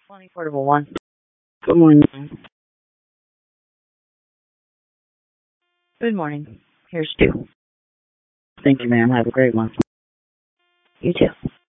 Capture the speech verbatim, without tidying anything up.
twenty Portable One. Good morning. Good morning. Here's two. Thank you, ma'am. Have a great one. You too.